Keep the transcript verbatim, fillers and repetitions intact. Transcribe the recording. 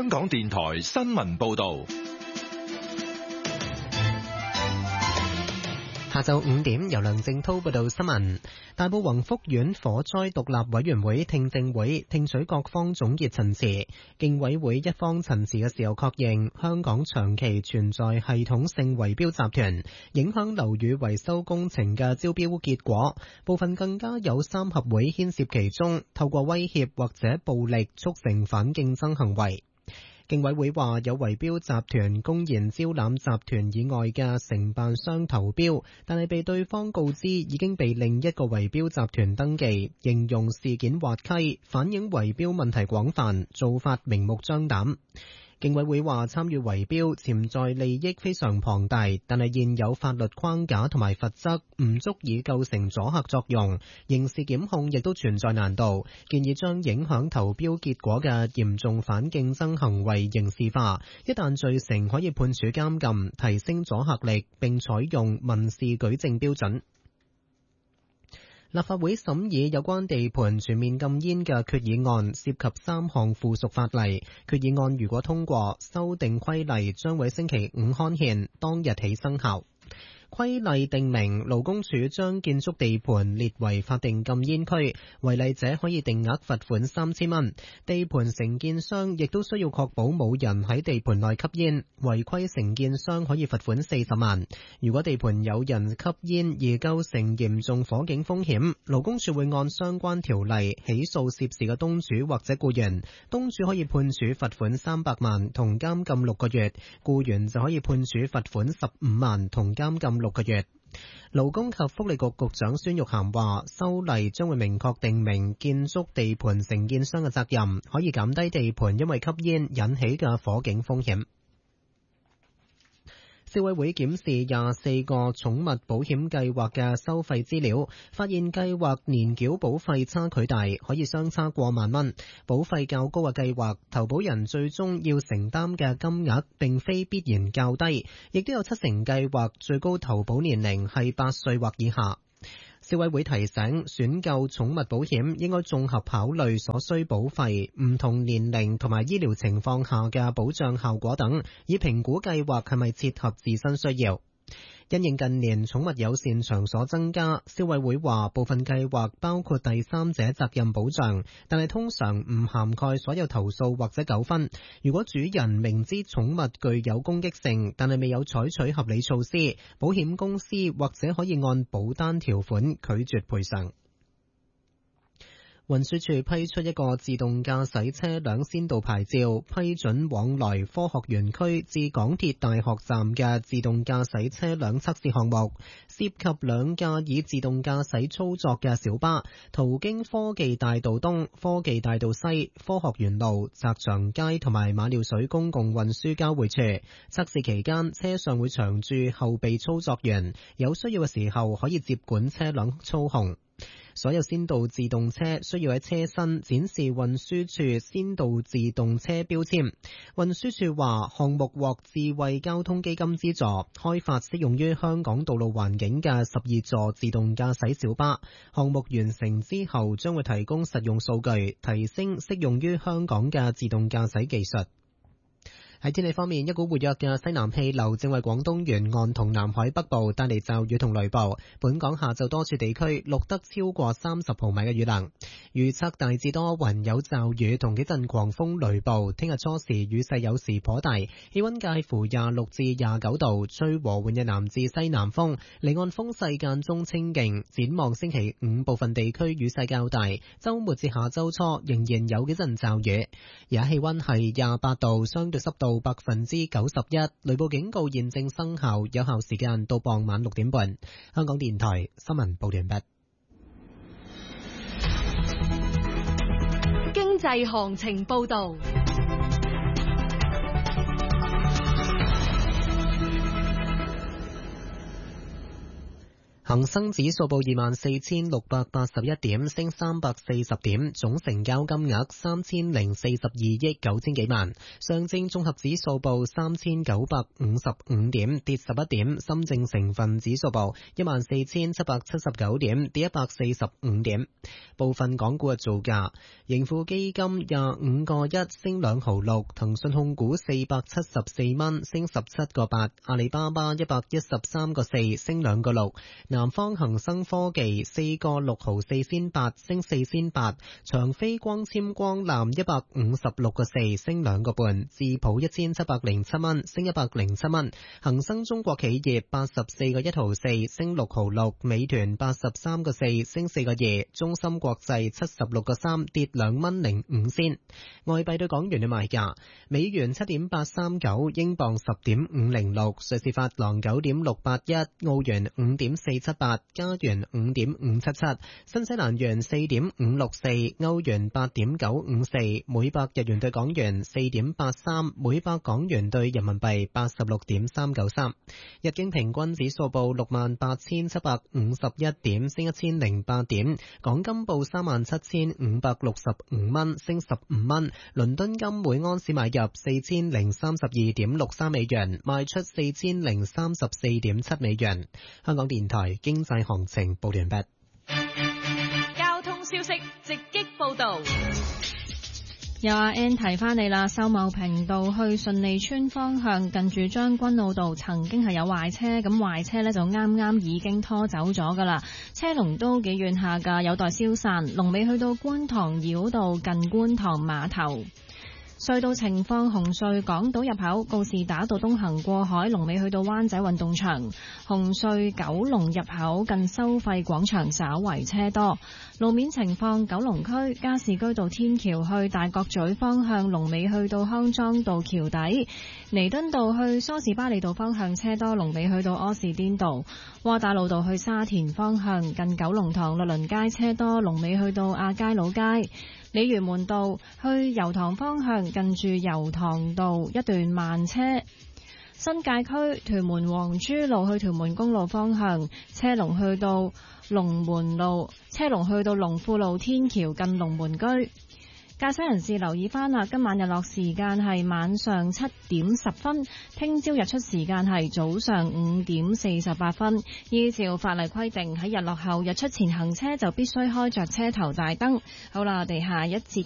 香港電台新聞報道。 下晝五點，由梁正濤報道新聞。大埔宏福苑火災獨立委員會聽證會聽取各方總結陳詞，競委會一方陳詞嘅時候確認，香港長期存在系統性圍標集團，影響樓宇維修工程嘅招標結果，部分更加有三合會牽涉其中，透過威脅或者暴力促成反競爭行為。競委會話有圍標集團公然招攬集團以外嘅承辦商投標，但係被對方告知已經被另一個圍標集團登記，形容事件滑稽，反映圍標問題廣泛，做法明目張膽。競委會話參與圍標潛在利益非常龐大，但係現有法律框架同埋罰則唔足以構成阻嚇作用，刑事檢控亦都存在難度，建議將影響投標結果嘅嚴重反競爭行為刑事化，一旦罪成可以判處監禁，提升阻嚇力，並採用民事舉證標準。立法會審議有關地盤全面禁煙嘅決議案，涉及三項附屬法例。決議案如果通過，修訂規例將會星期五刊憲，當日起生效。規例定明勞工處將建築地盤列為法定禁煙區，違例者可以定額罰款三千蚊。地盤承建商亦都需要確保冇人喺地盤內吸煙，違規承建商可以罰款四十萬。如果地盤有人吸煙而構成嚴重火警風險，勞工處會按相關條例起訴涉事嘅東主或者僱員，東主可以判處罰款三百萬同監禁六個月，僱員就可以判處罰款十五萬同監禁六個月。勞工及福利局局長孫玉菡話，修例將會明確定明建築地盤承建商嘅責任，可以減低地盤因為吸煙引起嘅火警風險。消委會檢視廿四個寵物保險計劃嘅收費資料，發現計劃年繳保費差距大，可以相差過萬蚊。保費較高嘅計劃，投保人最終要承擔嘅金額並非必然較低，亦都有七成計劃最高投保年齡係八歲或以下。消委會提醒，選購寵物保險應該綜合考慮所需保費、唔同年齡同埋醫療情況下嘅保障效果等，以評估計劃係咪切合自身需要。因應近年寵物友善場所增加，消委會話部分計劃包括第三者責任保障，但係通常唔涵蓋所有投訴或者糾紛。如果主人明知寵物具有攻擊性，但係未有採取合理措施，保險公司或者可以按保單條款拒絕賠償。運輸署批出一個自動駕駛車輛先導牌照，批准往來科學園區至港鐵大學站嘅自動駕駛車輛測試項目，涉及兩架以自動駕駛操作嘅小巴，途經科技大道東、科技大道西、科學園路、澤祥街同埋馬料水公共運輸交匯處。測試期間，車上會長駐後備操作員，有需要嘅時候可以接管車輛操控。所有先導自動車需要喺車身展示運輸署先導自動車標籤。運輸署話，項目獲智慧交通基金資助，開發適用於香港道路環境嘅十二座自動駕駛小巴。項目完成之後，將會提供實用數據，提升適用於香港嘅自動駕駛技術。喺天氣方面，一股活躍嘅西南氣流正為廣東沿岸同南海北部帶嚟驟雨同雷暴。本港下晝多處地區錄得超過三十毫米嘅雨量。預測大致多雲有驟雨同幾陣狂風雷暴。聽日初時雨勢有時頗大，氣溫介乎廿六至廿九度，吹和緩嘅南至西南風，離岸風勢間中清勁。展望星期五部分地區雨勢較大，周末至下周初仍然有幾陣驟雨。而家氣溫係廿八度，相對濕度百分之九十一，雷暴警告現正生效，有效時間到傍晚六點半。香港電台新聞報完畢。 經濟行情報道。 恒生指數報二萬四千六百八十一點，升三百四十點，總成交金額三千零四十二億九千幾萬。上證綜合指數報三千九百五十五點，跌十一點。深證成分指數報一萬四千七百七十九點，跌一百四十五點。部分港股嘅造價：盈富基金廿五個一升兩毫六，騰訊控股四百七十四蚊升十七個八，阿里巴巴一百一十三個四升兩個六。南方恒生科技四個六毫四仙八升四仙八，長飛光纖光纜一百五十六個四升兩個半，智普一千七百零七蚊升一百零七蚊，恒生中國企業八十四個一毫四升六毫六，美團八十三個四升四個二，中芯國際七十六個三跌兩蚊零五仙。外幣對港元嘅賣價：美元七點八三九，英鎊十點五零六，瑞士法郎九點六八一，澳元五點四七八，加元五點五七七，新西蘭元四點五六四，歐元八點九五四，每百日元對港元四點八三，每百港元對人民幣八十六點三九三。日經平均指數報六萬八千七百五十一點，升一千零八點。港金報三萬七千五百六十五蚊，升十五蚊。倫敦金每安士買入四千零三十二點六三美元，賣出四千零三十四點七美元。香港電台經濟行情報完畢。 交通消息直擊報道。 有阿 N 提翻你啦，秀茂坪道去順利村方向近住將軍澳道曾經係有壞車，咁壞車呢就啱啱已經拖走咗噶啦，車龍都幾遠下噶，有待消散。龍尾去到觀塘繞道近觀塘碼頭。隧道情況：紅隧港島入口告士打道東行過海，龍尾去到灣仔運動場；紅隧九龍入口近收費廣場稍為車多。路面情況：九龍區加士居道天橋去大角咀方向，龍尾去到康莊道橋底；彌敦道去梳士巴利道方向車多，龍尾去到柯士甸道；窩打老道去沙田方向近九龍塘律倫街車多，龍尾去到亞皆老街。鯉魚門道去油塘方向近住油塘道一段慢車。新界區屯門黃珠路去屯門公路方向車龍去到龍門路，車龍去到龍富路天橋近龍門居。駕駛人士留意翻啦，今晚日落時間係晚上七點十分，聽朝日出時間係早上五點四十八分。依照法例規定，喺日落後日出前行車就必須開着車頭大燈。好啦，我哋下一節